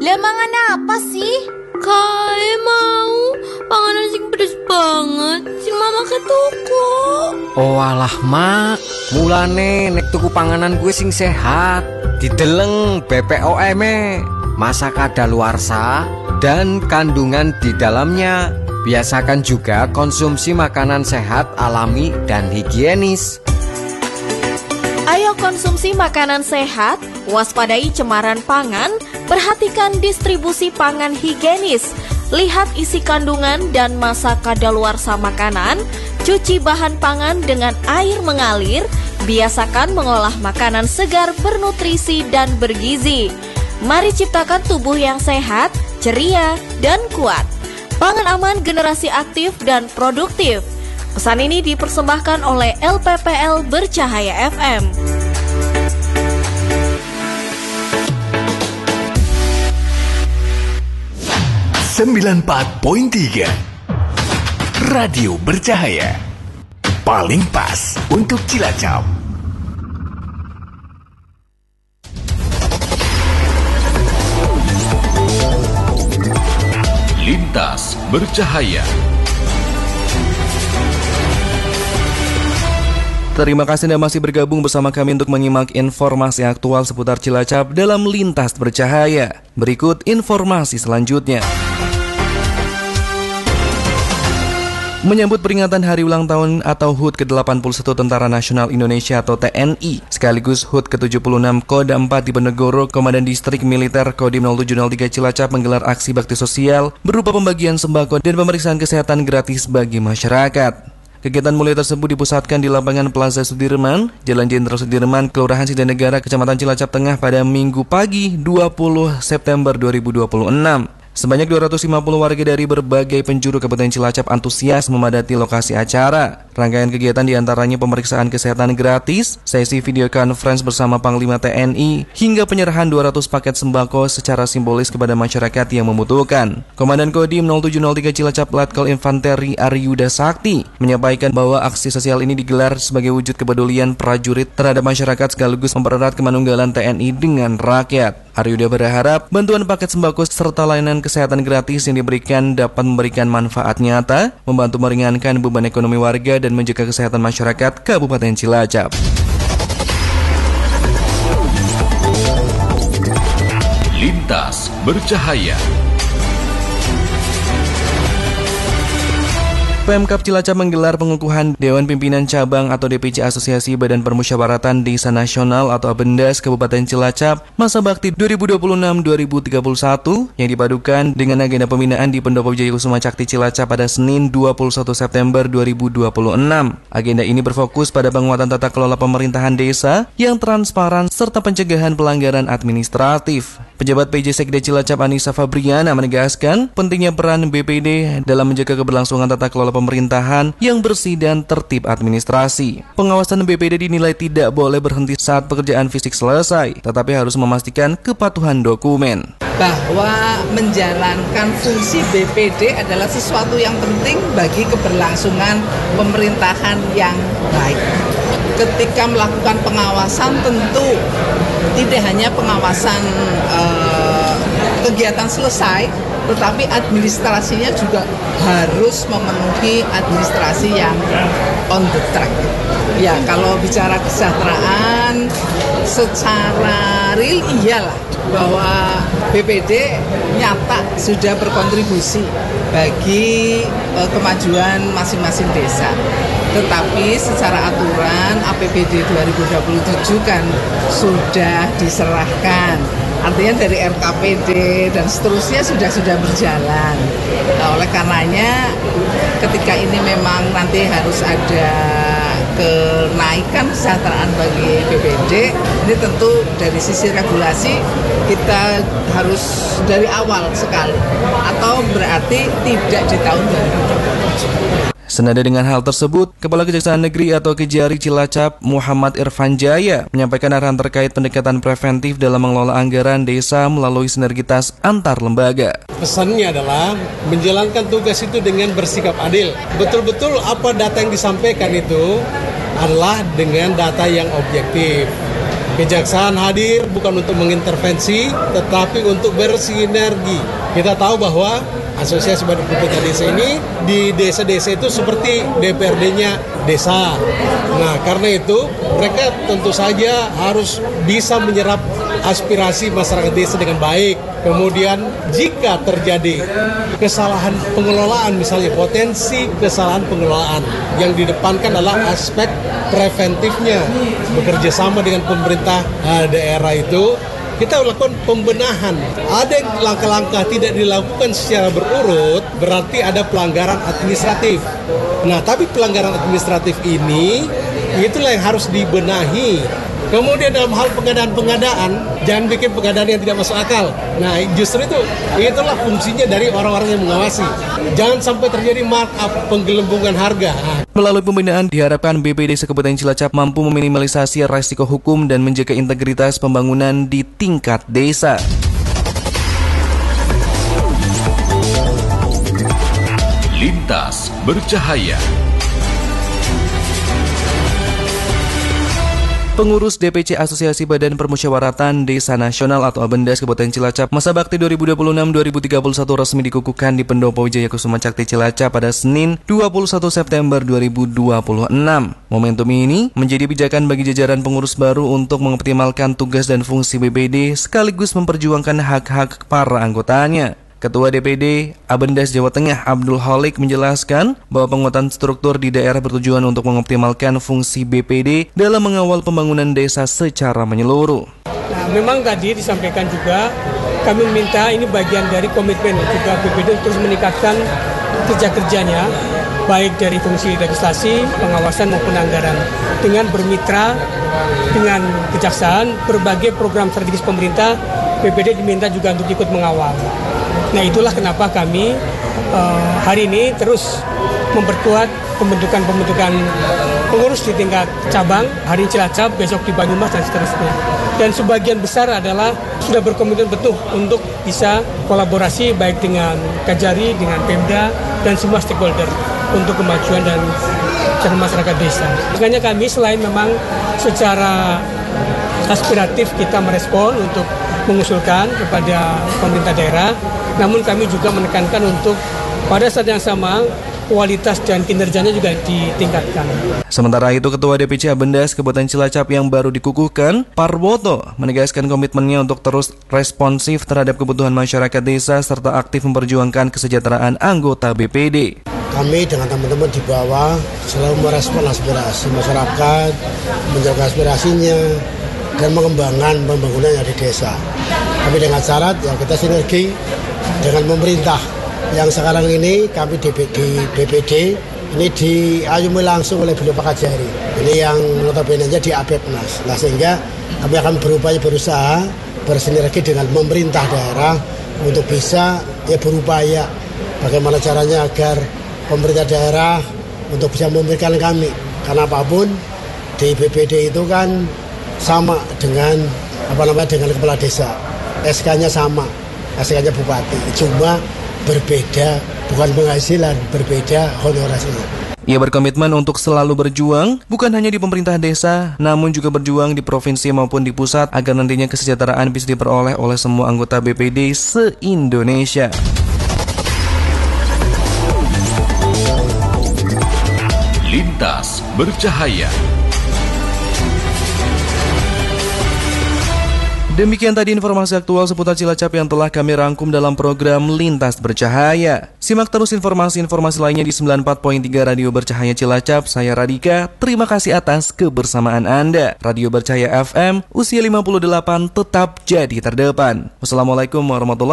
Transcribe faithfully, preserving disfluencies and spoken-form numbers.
Lah mangan apa sih? Kae mau panganan sing pedes banget, si mama ke toko. Oh alah mak, mulane nek tuku panganan gue sing sehat, dideleng B P O M-e, masa kadaluarsa dan kandungan di dalamnya. Biasakan juga konsumsi makanan sehat, alami dan higienis. Ayo konsumsi makanan sehat, waspadai cemaran pangan, perhatikan distribusi pangan higienis, lihat isi kandungan dan masa kadaluarsa makanan, cuci bahan pangan dengan air mengalir, biasakan mengolah makanan segar bernutrisi dan bergizi. Mari ciptakan tubuh yang sehat, ceria, dan kuat. Pangan aman, generasi aktif dan produktif. Pesan ini dipersembahkan oleh L P P L Bercahaya F M. sembilan puluh empat koma tiga Radio Bercahaya, paling pas untuk Cilacap. Lintas Bercahaya. Terima kasih Anda masih bergabung bersama kami untuk menyimak informasi aktual seputar Cilacap dalam Lintas Bercahaya. Berikut informasi selanjutnya. Menyambut peringatan Hari Ulang Tahun atau H U T ke delapan puluh satu Tentara Nasional Indonesia atau T N I, sekaligus H U T ke tujuh puluh enam Koda empat di Penegoro, Komandan Distrik Militer Kodim nol tujuh nol tiga Cilacap menggelar aksi bakti sosial berupa pembagian sembako dan pemeriksaan kesehatan gratis bagi masyarakat. Kegiatan mulia tersebut dipusatkan di lapangan Plaza Sudirman, Jalan Jenderal Sudirman, Kelurahan Sidanegara, Kecamatan Cilacap Tengah pada Minggu pagi dua puluh September dua ribu dua puluh enam. Sebanyak dua ratus lima puluh warga dari berbagai penjuru Kabupaten Cilacap antusias memadati lokasi acara. Rangkaian kegiatan diantaranya pemeriksaan kesehatan gratis, sesi video conference bersama Panglima T N I, hingga penyerahan dua ratus paket sembako secara simbolis kepada masyarakat yang membutuhkan. Komandan Kodim nol tujuh nol tiga Cilacap Letkol Infanteri Aryuda Sakti menyampaikan bahwa aksi sosial ini digelar sebagai wujud kepedulian prajurit terhadap masyarakat sekaligus mempererat kemanunggalan T N I dengan rakyat. Aryuda berharap bantuan paket sembako serta layanan kesehatan gratis yang diberikan dapat memberikan manfaat nyata, membantu meringankan beban ekonomi warga dan menjaga kesehatan masyarakat Kabupaten Cilacap. Lintas Bercahaya. Pemkab Cilacap menggelar pengukuhan Dewan Pimpinan Cabang atau D P C Asosiasi Badan Permusyawaratan Desa Nasional atau ABENDAS Kabupaten Cilacap masa bakti dua ribu dua puluh enam sampai dua ribu tiga puluh satu yang dipadukan dengan agenda pembinaan di Pendopo Jaya Kusuma Cakti Cilacap pada Senin dua puluh satu September dua ribu dua puluh enam. Agenda ini berfokus pada penguatan tata kelola pemerintahan desa yang transparan serta pencegahan pelanggaran administratif. Pejabat P J Sekda Cilacap Anissa Fabriana menegaskan pentingnya peran B P D dalam menjaga keberlangsungan tata kelola pemerintahan yang bersih dan tertib administrasi. Pengawasan B P D dinilai tidak boleh berhenti saat pekerjaan fisik selesai, tetapi harus memastikan kepatuhan dokumen. Bahwa menjalankan fungsi B P D adalah sesuatu yang penting bagi keberlangsungan pemerintahan yang baik. Ketika melakukan pengawasan tentu tidak hanya pengawasan eh, kegiatan selesai, tetapi administrasinya juga harus memenuhi administrasi yang on the track. Ya, kalau bicara kesejahteraan secara real iyalah bahwa B P D nyata sudah berkontribusi bagi uh, kemajuan masing-masing desa. Tetapi secara aturan A P B D dua ribu dua puluh tujuh kan sudah diserahkan. Artinya dari R K P D dan seterusnya sudah-sudah berjalan. Nah, oleh karenanya ketika ini memang nanti harus ada kenaikan kesejahteraan bagi B P D, ini tentu dari sisi regulasi kita harus dari awal sekali, atau berarti tidak di tahun dua ribu dua puluh tujuh. Senada dengan hal tersebut, Kepala Kejaksaan Negeri atau Kejari Cilacap Muhammad Irfan Jaya menyampaikan arahan terkait pendekatan preventif dalam mengelola anggaran desa melalui sinergitas antar lembaga. Pesannya adalah menjalankan tugas itu dengan bersikap adil. Betul-betul apa data yang disampaikan itu adalah dengan data yang objektif. Kejaksaan hadir bukan untuk mengintervensi, tetapi untuk bersinergi. Kita tahu bahwa Asosiasi Badan Pemerintah Desa ini di desa-desa itu seperti D P R D-nya desa. Nah, karena itu mereka tentu saja harus bisa menyerap aspirasi masyarakat desa dengan baik. Kemudian jika terjadi kesalahan pengelolaan, misalnya potensi kesalahan pengelolaan, yang didepankan adalah aspek preventifnya. Bekerja sama dengan pemerintah uh, daerah itu, kita lakukan pembenahan. Ada yang langkah-langkah tidak dilakukan secara berurut, berarti ada pelanggaran administratif. Nah, tapi pelanggaran administratif ini, itulah yang harus dibenahi. Kemudian dalam hal pengadaan-pengadaan, jangan bikin pengadaan yang tidak masuk akal. Nah, justru itu, itulah fungsinya dari orang-orang yang mengawasi. Jangan sampai terjadi markup, penggelembungan harga. Melalui pembinaan, diharapkan B P D Kabupaten Cilacap mampu meminimalisasi resiko hukum dan menjaga integritas pembangunan di tingkat desa. Lintas Bercahaya. Pengurus D P C Asosiasi Badan Permusyawaratan Desa Nasional atau Abendas Kabupaten Cilacap masa bakti dua ribu dua puluh enam sampai dua ribu tiga puluh satu resmi dikukuhkan di Pendopo Wijaya Kusuma Cakti Cilacap pada Senin dua puluh satu September dua ribu dua puluh enam. Momentum ini menjadi pijakan bagi jajaran pengurus baru untuk mengoptimalkan tugas dan fungsi B P D sekaligus memperjuangkan hak-hak para anggotanya. Ketua D P D Abendas Jawa Tengah Abdul Holik menjelaskan bahwa penguatan struktur di daerah bertujuan untuk mengoptimalkan fungsi B P D dalam mengawal pembangunan desa secara menyeluruh. Nah, memang tadi disampaikan juga kami meminta ini bagian dari komitmen juga B P D terus meningkatkan kerja-kerjanya baik dari fungsi legislasi, pengawasan maupun anggaran dengan bermitra dengan kejaksaan. Berbagai program strategis pemerintah B P D diminta juga untuk ikut mengawal. Nah, itulah kenapa kami uh, hari ini terus memperkuat pembentukan-pembentukan pengurus di tingkat cabang, hari ini Cilacap, besok di Banyumas dan seterusnya. Dan sebagian besar adalah sudah berkomitmen betul untuk bisa kolaborasi baik dengan Kajari, dengan Pemda dan semua stakeholder untuk kemajuan dan kesejahteraan masyarakat desa. Makanya kami selain memang secara aspiratif kita merespon untuk mengusulkan kepada pemerintah daerah, namun kami juga menekankan untuk pada saat yang sama kualitas dan kinerjanya juga ditingkatkan. Sementara itu, Ketua D P C Abendas Kabupaten Cilacap yang baru dikukuhkan, Parwoto, menegaskan komitmennya untuk terus responsif terhadap kebutuhan masyarakat desa serta aktif memperjuangkan kesejahteraan anggota B P D. Kami dengan teman-teman di bawah selalu merespon aspirasi masyarakat, menjaga aspirasinya, dan mengembangkan pembangunan yang di desa. Kami dengan syarat ya kita sinergi dengan pemerintah. Yang sekarang ini kami di B P D ini diayumi langsung oleh beliau Pak Kajari. Ini yang notabene-nya di Abepnas. Nah, sehingga kami akan berupaya berusaha bersinergi dengan pemerintah daerah untuk bisa ya berupaya bagaimana caranya agar pemerintah daerah untuk bisa memberikan kami. Karena apapun di B P D itu kan sama dengan apa namanya dengan kepala desa. S K-nya sama, S K-nya bupati. Cuma berbeda, bukan penghasilan, berbeda honorasinya. Ia berkomitmen untuk selalu berjuang, bukan hanya di pemerintah desa, namun juga berjuang di provinsi maupun di pusat agar nantinya kesejahteraan bisa diperoleh oleh semua anggota B P D se-Indonesia. Lintas Bercahaya. Demikian tadi informasi aktual seputar Cilacap yang telah kami rangkum dalam program Lintas Bercahaya. Simak terus informasi-informasi lainnya di sembilan puluh empat koma tiga Radio Bercahaya Cilacap. Saya Radika, terima kasih atas kebersamaan Anda. Radio Bercahaya F M, usia lima puluh delapan tetap jadi terdepan. Wassalamualaikum warahmatullahi wabarakatuh.